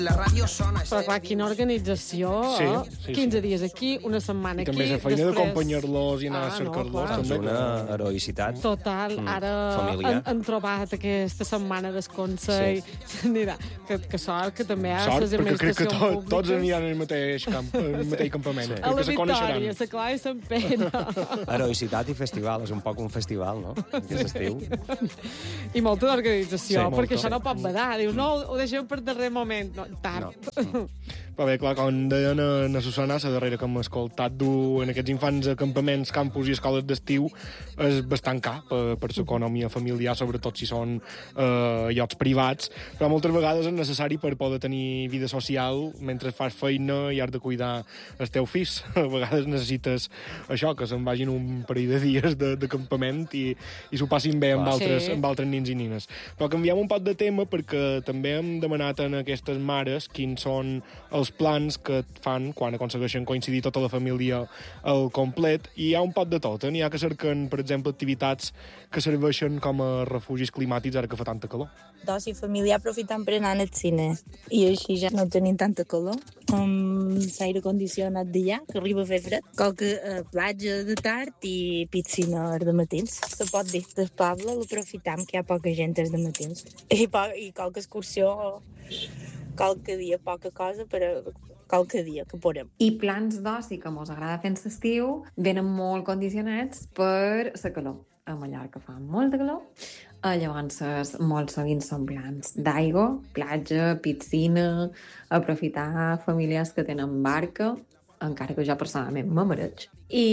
Però clar, quina organització, Sí, eh? sí, 15 sí. dies aquí, una setmana I aquí. també la feina després... d'acompanyar-los i anar a no, cercar-los. clar. És també. una heroïcitat. Total, ara familiar. han trobat aquesta setmana d'esconsell. Mira, que sort que també hi ha Sort, les perquè crec que administracions públiques. tots aniran al mateix campament. Sí. A Crec la que se coneixeran. Victòria, a la Clara i Sant Pere. Heroïcitat i festival, és un poc un festival, no? És estiu. I molta d'organització, Sí, perquè molta. això no pot badar. Dius, no, ho deixeu per darrer moment. No, tard. No. Però bé, clar, com deia na Susana, la darrera que hem escoltat dur en aquests infants a campaments, campus i escoles d'estiu és bastant car per l'economia familiar, sobretot si són llocs privats, però moltes vegades és necessari per poder tenir vida social mentre fas feina i has de cuidar els teus fills. A vegades necessites això, que se'n vagin un parell de dies de campament i s'ho passin bé amb altres, Sí. amb altres nins i nines. Però canviem un poc de tema perquè també hem demanat a aquestes mares quins són els plans que fan quan aconsegueixen coincidir tota la família al complet, i hi ha un pot de tot. N'hi ha que cerquen, per exemple, activitats que serveixen com a refugis climàtics ara que fa tanta calor. D'oci familiar aprofitant per anar al cine i així ja no tenim tanta calor amb l'aire condicionat d'allà que arriba a fer fred, qualque platja de tard i piscina als dematins. Se pot dir, del poble l'aprofitam que hi ha poca gent als dematins i qualque excursió qualque dia, poca cosa, però qualque dia que podem. I plans d'oci que mos agrada fer en l'estiu venen molt condicionats per la calor. A Mallorca fa molta calor, llavors molt sovint són plans d'aigua, platja, piscina, aprofitar famílies que tenen barca, encara que jo personalment me mereix.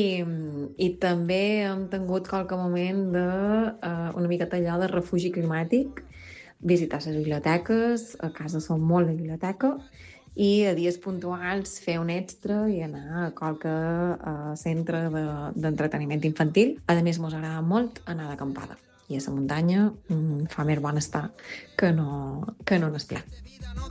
I també hem tingut qualque moment una miqueta allò de refugi climàtic, visitar les biblioteques, a casa som molt de biblioteca, i a dies puntuals fer un extra i anar a qualque centre d'entreteniment infantil. A més, mos agrada molt anar d'acampada. I a la muntanya fa més bon estar que no en el pla.